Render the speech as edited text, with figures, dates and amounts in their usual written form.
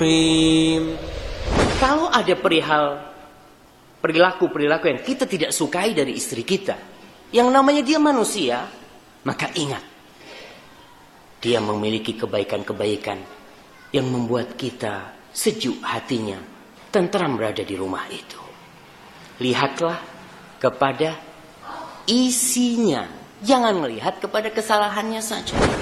Kalau ada perilaku-perilaku yang kita tidak sukai dari istri kita, yang namanya dia manusia, maka ingat, dia memiliki kebaikan-kebaikan yang membuat kita sejuk hatinya, tentram berada di rumah itu. Lihatlah kepada isinya, jangan melihat kepada kesalahannya saja.